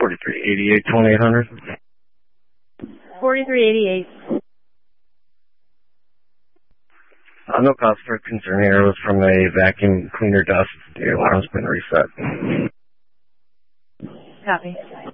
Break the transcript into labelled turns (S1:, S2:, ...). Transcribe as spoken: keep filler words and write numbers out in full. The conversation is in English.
S1: forty-three eighty-eight, twenty-eight hundred.
S2: forty-three eighty-eight.
S1: Uh, no cause for concern here. It was from a vacuum cleaner dust. The alarm's been reset.
S2: Copy.